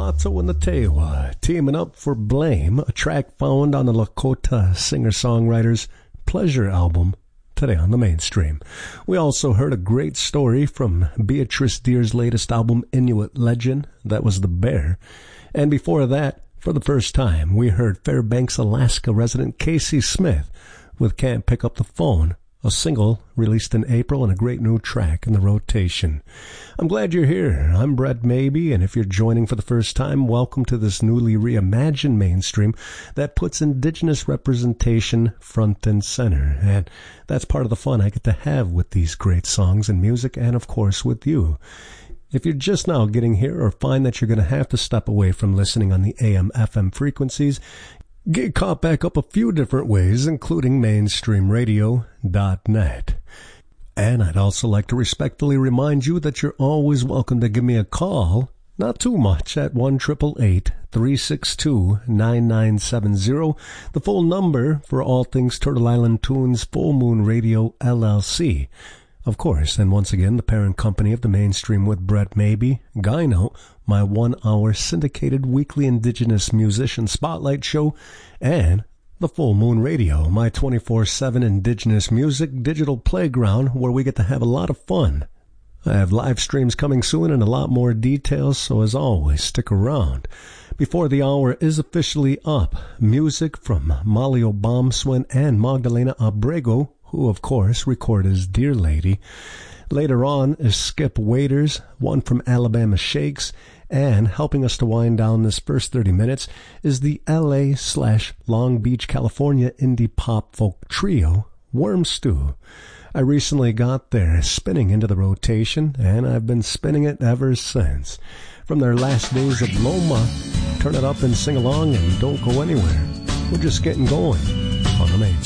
Mato and the Tewa teaming up for Blame, a track found on the Lakota singer-songwriter's Pleasure album, today on the Mainstream. We also heard a great story from Beatrice Deer's latest album, Inuit Legend. That was The Bear. And before that, for the first time, we heard Fairbanks, Alaska resident Casey Smith with Can't Pick Up the Phone, a single released in April and a great new track in the rotation. I'm glad you're here. I'm Brett Maybe, and if you're joining for the first time, welcome to this newly reimagined Mainstream that puts Indigenous representation front and center. And that's part of the fun I get to have with these great songs and music, and of course with you. If you're just now getting here or find that you're going to have to step away from listening on the AM/FM frequencies, get caught back up a few different ways, including mainstreamradio.net. And I'd also like to respectfully remind you that you're always welcome to give me a call, not too much, at 1-888-362-9970, the full number for all things Turtle Island Tunes Full Moon Radio, LLC. Of course, and once again, the parent company of the Mainstream with Brett Maybe, Gyno, my 1-hour syndicated weekly Indigenous musician spotlight show, and the Full Moon Radio, my 24/7 Indigenous music digital playground where we get to have a lot of fun. I have live streams coming soon and a lot more details, so as always, stick around. Before the hour is officially up, music from Molly Obamswin and Magdalena Abrego, who, of course, record as Dear Lady. Later on is Skip Waiters, one from Alabama Shakes, and helping us to wind down this first 30 minutes is the LA/Long Beach, California indie pop folk trio, Worm Stew. I recently got their Spinning into the rotation, and I've been spinning it ever since. From their last days of Loma, turn it up and sing along and don't go anywhere. We're just getting going on the Mainstream.